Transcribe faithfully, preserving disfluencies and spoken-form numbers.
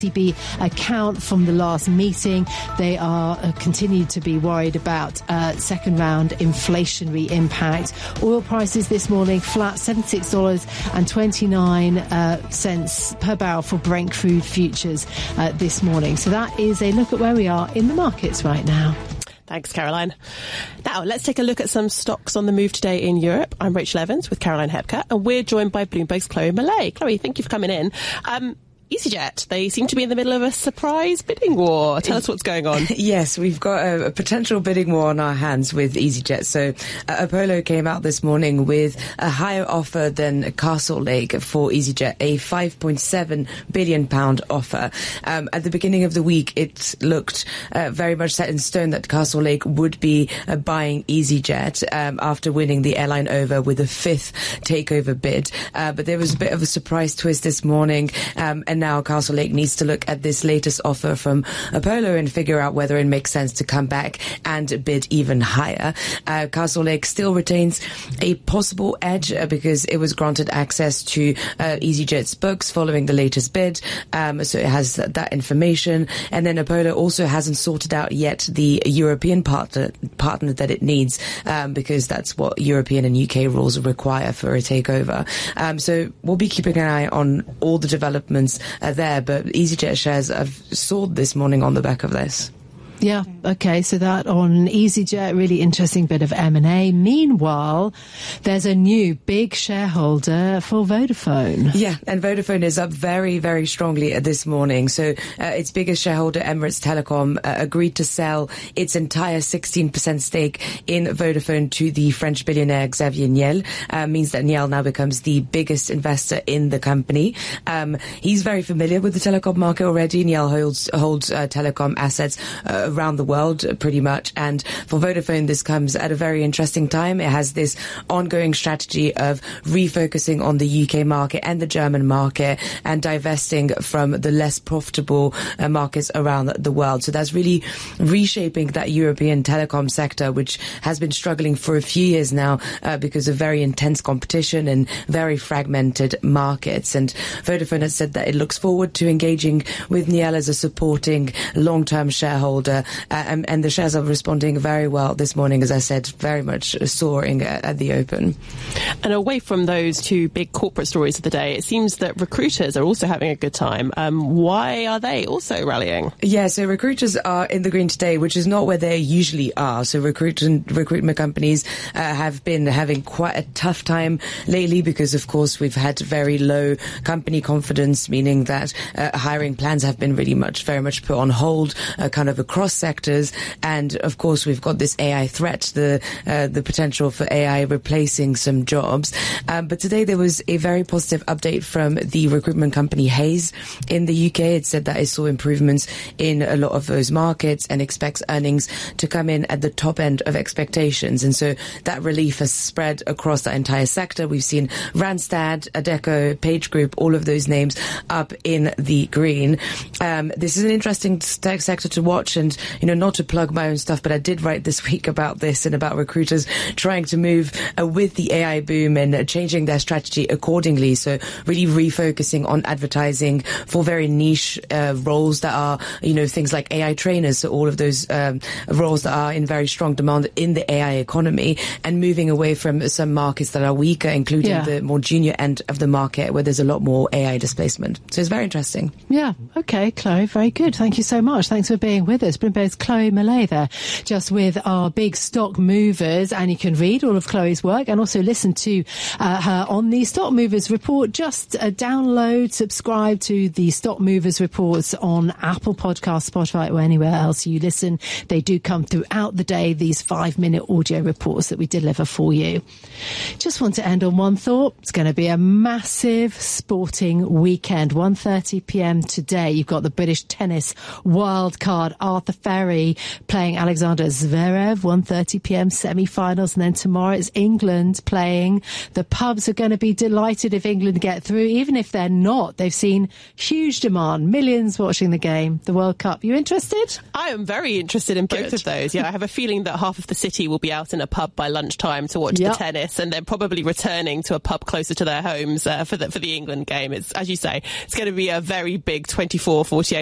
E C B account from the last meeting. They are uh, continued to be worried about uh, second round inflationary impact. Oil prices this morning flat, seventy-six dollars and twenty-nine uh, cents per barrel for Brent crude futures uh, this morning. So that is a look at where we are in the markets right now. Thanks, Caroline. Now, let's take a look at some stocks on the move today in Europe. I'm Rachel Evans with Caroline Hepker, and we're joined by Bloomberg's Chloe Millay. Chloe, thank you for coming in. Um, EasyJet, they seem to be in the middle of a surprise bidding war. Tell us what's going on. Yes, we've got a, a potential bidding war on our hands with EasyJet. So uh, Apollo came out this morning with a higher offer than Castlelake for EasyJet, a five point seven billion pound offer. Um, at the beginning of the week, it looked uh, very much set in stone that Castlelake would be uh, buying EasyJet um, after winning the airline over with a fifth takeover bid. Uh, but there was a bit of a surprise twist this morning, um, and now Castlelake needs to look at this latest offer from Apollo and figure out whether it makes sense to come back and bid even higher. Uh, Castlelake still retains a possible edge uh, because it was granted access to uh, EasyJet's books following the latest bid, um, so it has th- that information. And then Apollo also hasn't sorted out yet the European partner partner that it needs, um, because that's what European and U K rules require for a takeover. Um, so we'll be keeping an eye on all the developments Uh, there, but EasyJet shares have soared this morning on the back of this. Yeah, okay, so that on EasyJet, really interesting bit of M and A. Meanwhile, there's a new big shareholder for Vodafone. Yeah, and Vodafone is up very, very strongly this morning. So uh, its biggest shareholder, Emirates Telecom, uh, agreed to sell its entire sixteen percent stake in Vodafone to the French billionaire Xavier Niel. Uh, means that Niel now becomes the biggest investor in the company. Um, he's very familiar with the telecom market already. Niel holds, holds uh, telecom assets uh, around the world, pretty much. And for Vodafone, this comes at a very interesting time. It has this ongoing strategy of refocusing on the U K market and the German market and divesting from the less profitable uh, markets around the world. So that's really reshaping that European telecom sector, which has been struggling for a few years now uh, because of very intense competition and very fragmented markets. And Vodafone has said that it looks forward to engaging with Niel as a supporting long-term shareholder. Uh, and, and the shares are responding very well this morning, as I said, very much soaring at, at the open. And away from those two big corporate stories of the day, it seems that recruiters are also having a good time. Um, why are they also rallying? Yeah, so recruiters are in the green today, which is not where they usually are. So recruitment, recruitment companies uh, have been having quite a tough time lately because, of course, we've had very low company confidence, meaning that uh, hiring plans have been really much, very much put on hold, uh, kind of across sectors. And of course, we've got this A I threat, the uh, the potential for A I replacing some jobs. Um, but today there was a very positive update from the recruitment company Hays in the U K. It said that it saw improvements in a lot of those markets and expects earnings to come in at the top end of expectations. And so that relief has spread across the entire sector. We've seen Randstad, Adecco, Page Group, all of those names up in the green. Um, this is an interesting st- sector to watch. And, you know, not to plug my own stuff, but I did write this week about this and about recruiters trying to move uh, with the A I boom and uh, changing their strategy accordingly. So really refocusing on advertising for very niche uh, roles that are, you know, things like A I trainers. So all of those um, roles that are in very strong demand in the A I economy, and moving away from some markets that are weaker, including yeah. the more junior end of the market where there's a lot more A I displacement. So it's very interesting. Yeah. Okay, Chloe. Very good. Thank you so much. Thanks for being with us. Bloomberg's Chloe Millay there, just with our big stock movers, and you can read all of Chloe's work and also listen to uh, her on the Stock Movers Report. Just uh, download, subscribe to the Stock Movers Reports on Apple Podcasts, Spotify, or anywhere else you listen. They do come throughout the day, these five-minute audio reports that we deliver for you. Just want to end on one thought. It's going to be a massive sporting weekend. one thirty p.m. today, you've got the British tennis wild card, Arthur the Ferry playing Alexander Zverev, one thirty p.m. semi-finals, and then tomorrow it's England playing. The pubs are going to be delighted if England get through. Even if they're not, they've seen huge demand, millions watching the game, the World Cup. You interested? I am very interested in both Good. of those. Yeah, I have a feeling that half of the city will be out in a pub by lunchtime to watch Yep. the tennis, and they're probably returning to a pub closer to their homes uh, for the for the England game. It's, as you say, it's going to be a very big twenty-four, forty-eight